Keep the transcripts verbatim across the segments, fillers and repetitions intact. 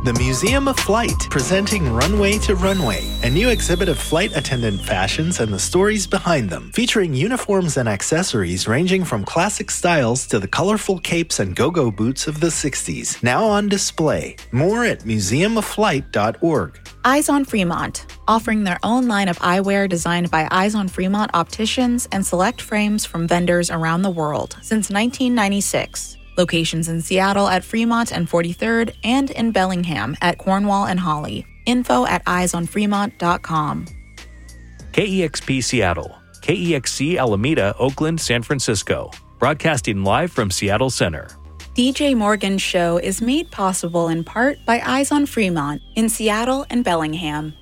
The Museum of Flight, presenting Runway to Runway, a new exhibit of flight attendant fashions and the stories behind them, featuring uniforms and accessories ranging from classic styles to the colorful capes and go-go boots of the sixties. Now on display. More at museum of flight dot org. Eyes on Fremont, offering their own line of eyewear designed by Eyes on Fremont opticians and select frames from vendors around the world since nineteen ninety-six. Locations in Seattle at Fremont and forty-third and in Bellingham at Cornwall and Holly. Info at eyes on fremont dot com. K E X P Seattle, K E X C Alameda, Oakland, San Francisco. Broadcasting live from Seattle Center. D J Morgan's show is made possible in part by Eyes on Fremont in Seattle and Bellingham.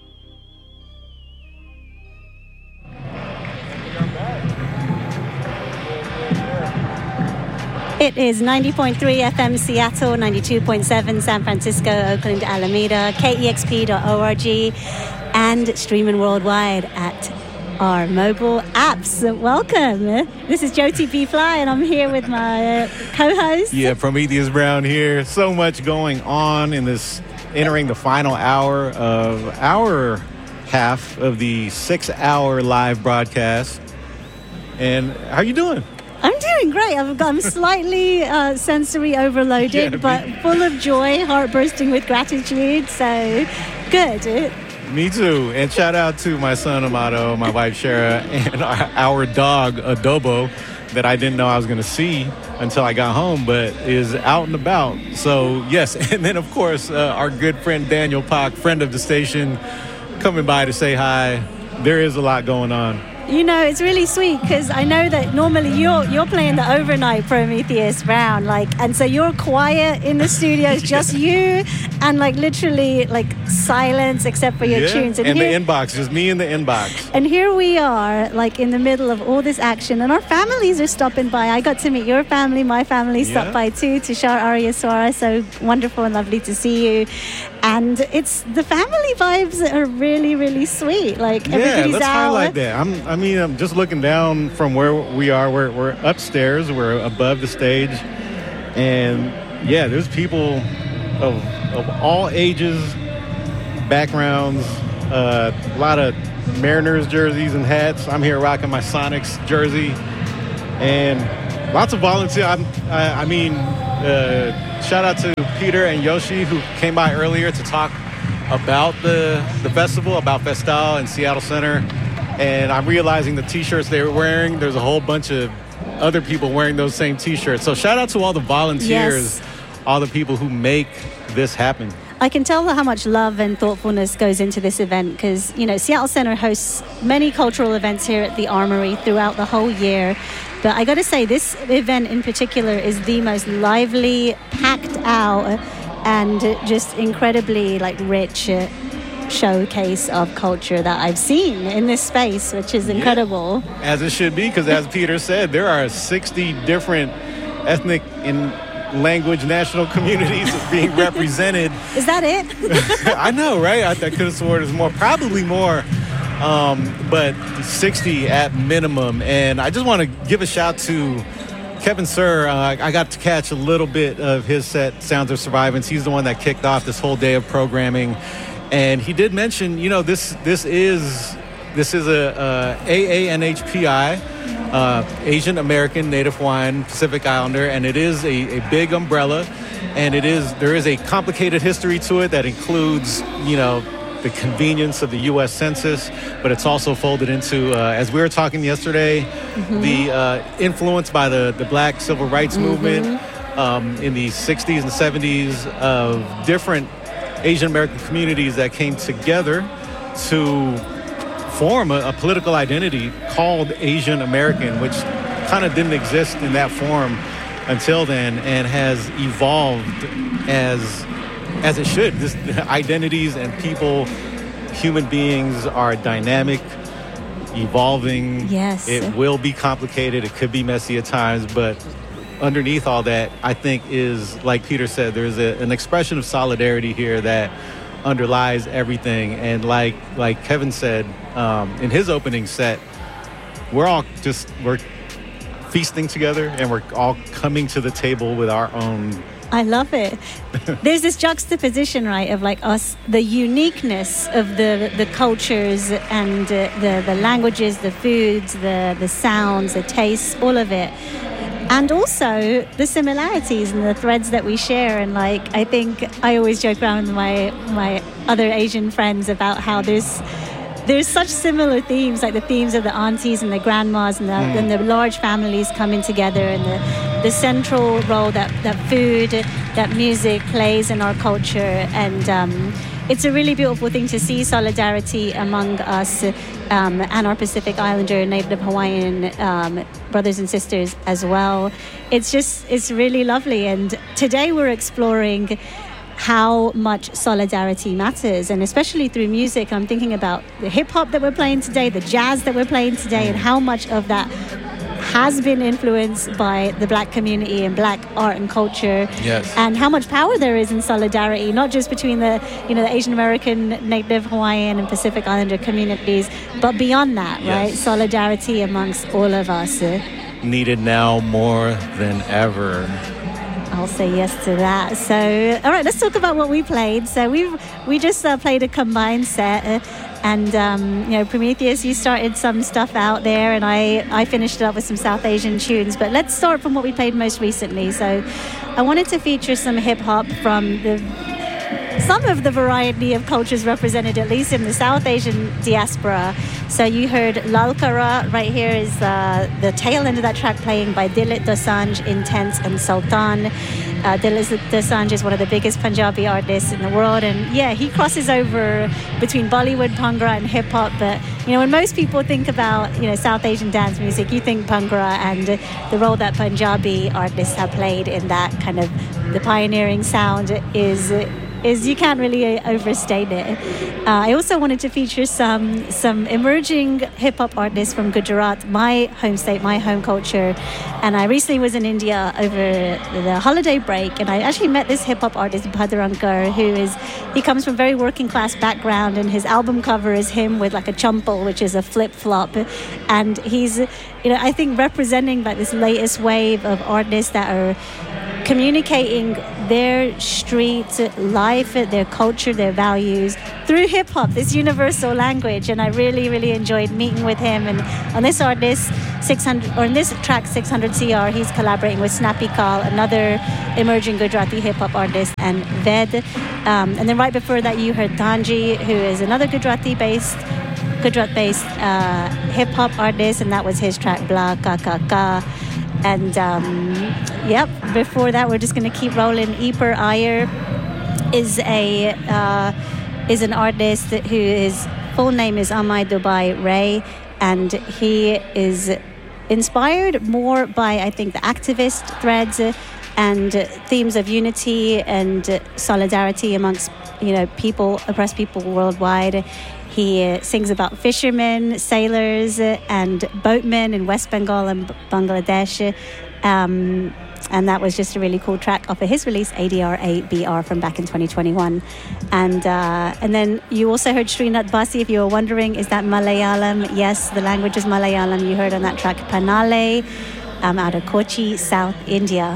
It is ninety point three F M Seattle, ninety-two point seven San Francisco, Oakland, Alameda, K E X P dot org, and streaming worldwide at our mobile apps. Welcome. This is Jyoti B. Fly, and I'm here with my uh, co-host. Yeah, Prometheus Brown here. So much going on in this, entering the final hour of our half of the six-hour live broadcast. And how you doing? I'm doing great. I've got, I'm slightly uh, sensory overloaded, Yeah, but full of joy, heart bursting with gratitude. So, good. Me too. And shout out to my son, Amato, my wife, Shara, and our, our dog, Adobo, that I didn't know I was going to see until I got home, but is out and about. So, yes. And then, of course, uh, our good friend Daniel Pak, friend of the station, coming by to say hi. There is a lot going on. You know, it's really sweet because I know that normally you're you're playing the overnight Prometheus Brown, like, and so you're quiet in the studio. It's just you and like literally like silence except for your yeah. tunes. And, and the here, inbox, just me in the inbox. And here we are, like in the middle of all this action, and our families are stopping by. I got to meet your family, my family stopped yeah. by too. Tushar Aryaswara, so wonderful and lovely to see you. And it's the family vibes are really, really sweet. Like yeah, everybody's let's out. highlight that. I'm, I mean, I'm just looking down from where we are. We're, we're upstairs. We're above the stage, and yeah, there's people of of all ages, backgrounds. Uh, a lot of Mariners jerseys and hats. I'm here rocking my Sonics jersey, and lots of volunteers. I'm, I, I mean. Uh, Shout out to Peter and Yoshi who came by earlier to talk about the the festival, about Festal in Seattle Center. And I'm realizing the T-shirts they were wearing, there's a whole bunch of other people wearing those same T-shirts. So shout out to all the volunteers, yes. all the people who make this happen. I can tell how much love and thoughtfulness goes into this event because, you know, Seattle Center hosts many cultural events here at the Armory throughout the whole year. But I got to say, this event in particular is the most lively, packed out, and just incredibly like rich uh, showcase of culture that I've seen in this space, which is incredible. Yeah, as it should be, because as Peter said, there are sixty different ethnic and language national communities being represented. Is that it? I know, right? I, I could have sworn there's more, probably more. Um, but sixty at minimum. And I just want to give a shout to Kevin Sir. Uh, I got to catch a little bit of his set, Sounds of Survivance. He's the one that kicked off this whole day of programming. And he did mention, you know, this this is this is a, a A A N H P I, uh, Asian American Native Hawaiian Pacific Islander, and it is a, a big umbrella. And it is there is a complicated history to it that includes, you know, the convenience of the U S Census, but it's also folded into, uh, as we were talking yesterday, mm-hmm. the uh, influence by the, the Black Civil Rights mm-hmm. movement um, in the sixties and seventies of different Asian American communities that came together to form a, a political identity called Asian American, which kind of didn't exist in that form until then and has evolved as as it should. This identities and people, human beings are dynamic, evolving. Yes. It will be complicated. It could be messy at times, but underneath all that, I think is, like Peter said, there's a, an expression of solidarity here that underlies everything. And like like Kevin said um, in his opening set, we're all just, we're feasting together and we're all coming to the table with our own I love it. There's this juxtaposition, right, of like us, the uniqueness of the the cultures and uh, the the languages, the foods, the the sounds, the tastes, all of it. And also the similarities and the threads that we share. And like, I think I always joke around with my my other Asian friends about how there's there's such similar themes, like the themes of the aunties and the grandmas and the, mm. and the large families coming together, and the, the central role that, that food, that music plays in our culture. And um, it's a really beautiful thing to see solidarity among us um, and our Pacific Islander, Native Hawaiian um, brothers and sisters as well. It's just, it's really lovely. And today we're exploring how much solidarity matters, and especially through music. I'm thinking about the hip-hop that we're playing today, the jazz that we're playing today, and how much of that has been influenced by the Black community and Black art and culture. Yes. And how much power there is in solidarity, not just between the, you know, the Asian American, Native Hawaiian and Pacific Islander communities, but beyond that, yes. right? Solidarity amongst all of us. Needed now more than ever. I'll say yes to that. So, all right, let's talk about what we played. So we we just uh, played a combined set, uh, and um, you know, Prometheus, you started some stuff out there, and I I finished it up with some South Asian tunes. But let's start from what we played most recently. So, I wanted to feature some hip hop from the some of the variety of cultures represented, at least in the South Asian diaspora. So you heard Lalkara. Right here is uh, the tail end of that track playing by Dilit Dosanjh, Intense, and Sultan. Uh, Dilit Dosanjh is one of the biggest Punjabi artists in the world, and yeah, he crosses over between Bollywood, Bhangra, and hip hop. But you know, when most people think about you know South Asian dance music, you think Bhangra and the role that Punjabi artists have played in that kind of the pioneering sound is. is you can't really overstate it. Uh, I also wanted to feature some some emerging hip-hop artists from Gujarat, my home state, my home culture. And I recently was in India over the holiday break, and I actually met this hip-hop artist, Bhadarankar, who is, he comes from a very working-class background, and his album cover is him with like a champal, which is a flip-flop. And he's, you know, I think representing like this latest wave of artists that are communicating their street life, their culture, their values through hip-hop, this universal language. And I really, really enjoyed meeting with him. And on this artist, six hundred, or in this track, six hundred C R, he's collaborating with Snappy Kal, another emerging Gujarati hip-hop artist, and Ved. Um, and then right before that, you heard Tanji, who is another Gujarati-based Gujarat-based uh, hip-hop artist, and that was his track, Bla Ka Ka Ka. And um, yep, before that, we're just going to keep rolling. Eper Iyer is a uh, is an artist who his full name is Amai Dubai Ray, and he is inspired more by, I think, the activist threads and themes of unity and solidarity amongst you know people, oppressed people worldwide. He uh, sings about fishermen, sailors, uh, and boatmen in West Bengal and B- Bangladesh. Um, and that was just a really cool track off of his release, A D R A B R, from back in twenty twenty-one. And uh, and then you also heard Srinath Basi, if you were wondering, is that Malayalam? Yes, the language is Malayalam. You heard on that track Panale, um, out of Kochi, South India.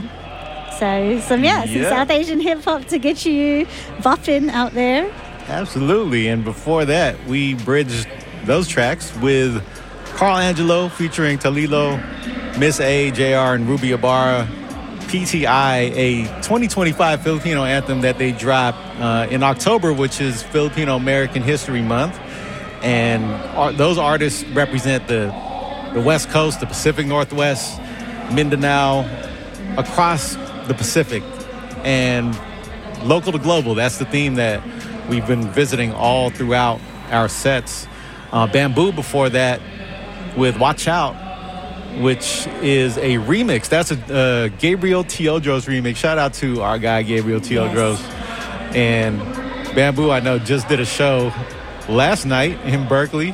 So some, yeah, some yeah. South Asian hip-hop to get you bopping out there. Absolutely. And before that, we bridged those tracks with Carl Angelo featuring Talilo, Miss A, J R, and Ruby Ibarra, P T I, a twenty twenty-five Filipino anthem that they dropped uh, in October, which is Filipino American History Month. And ar- those artists represent the, the West Coast, the Pacific Northwest, Mindanao, across the Pacific, and local to global. That's the theme that we've been visiting all throughout our sets. Uh, Bamboo before that with Watch Out, which is a remix. That's a uh, Gabriel Teodros remix. Shout out to our guy, Gabriel Teodros. Yes. And Bamboo, I know, just did a show last night in Berkeley,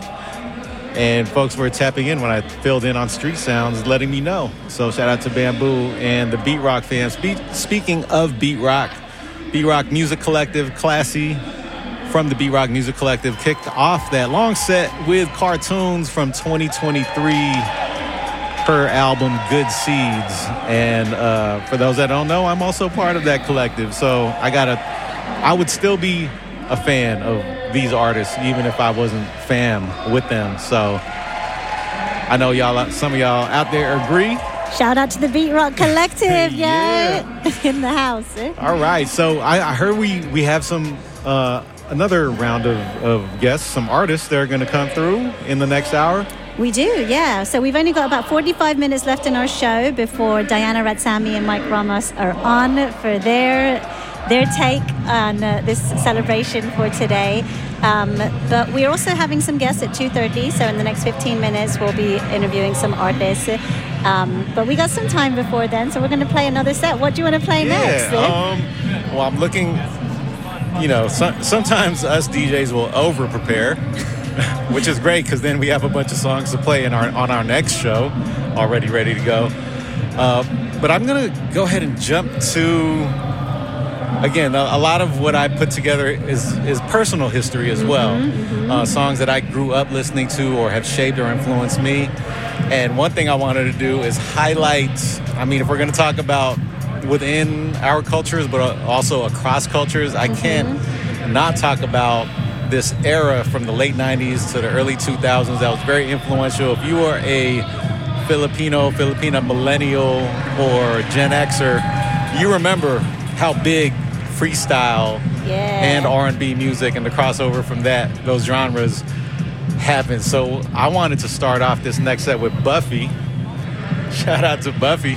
and folks were tapping in when I filled in on Street Sounds, letting me know. So shout out to Bamboo and the Beat Rock fans. Spe- speaking of Beat Rock, Beat Rock Music Collective, Classy, from the Beat Rock Music Collective, kicked off that long set with cartoons from twenty twenty-three. her album Good Seeds. And uh, for those that don't know, I'm also part of that collective. So I gotta, I would still be a fan of these artists even if I wasn't fam with them. So I know y'all, some of y'all out there agree. Shout out to the Beat Rock Collective, yeah. yo, in the house. Eh? All right, so I, I heard we we have some uh, another round of, of guests, some artists that are going to come through in the next hour. We do, yeah. So we've only got about forty-five minutes left in our show before Diana Ratsami and Mike Ramos are on for their their take on uh, this celebration for today. Um, but we're also having some guests at two thirty, so in the next fifteen minutes we'll be interviewing some artists. Um, but we got some time before then, so we're going to play another set. What do you want to play yeah, next? Um, well, I'm looking, you know, so, sometimes us D Js will over-prepare, which is great because then we have a bunch of songs to play in our on our next show already ready to go. Uh, but I'm going to go ahead and jump to, again, a, a lot of what I put together is, is personal history as well. Mm-hmm, mm-hmm. Uh, songs that I grew up listening to or have shaped or influenced me. And one thing I wanted to do is highlight, I mean, if we're going to talk about within our cultures, but also across cultures, I mm-hmm. can't not talk about this era from the late nineties to the early two thousands that was very influential. If you are a Filipino, Filipina millennial, or Gen Xer, you remember how big freestyle yeah. and R and B music and the crossover from that, those genres happened. So I wanted to start off this next set with Buffy. Shout out to Buffy,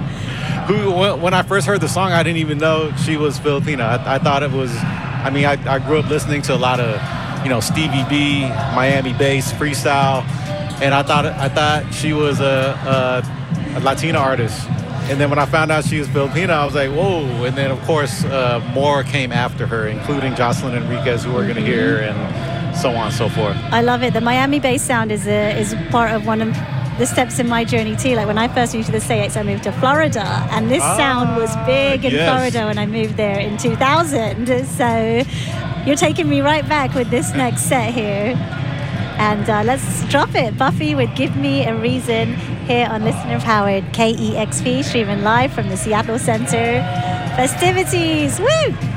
who, when I first heard the song, I didn't even know she was Filipina. I, I thought it was, I mean, I, I grew up listening to a lot of, you know, Stevie B, Miami bass, freestyle, and I thought I thought she was a, a, a Latina artist. And then when I found out she was Filipina, I was like, whoa. And then, of course, uh, more came after her, including Jocelyn Enriquez, who we're going to hear, and so on and so forth. I love it. The Miami bass sound is a, is part of one of the steps in my journey too. Like when I first moved to the States, I moved to Florida, and this ah, sound was big in yes. Florida when I moved there in two thousand. So you're taking me right back with this next set here. And uh, let's drop it. Buffy with Give Me a Reason here on Listener Powered K E X P, streaming live from the Seattle Center festivities. Woo!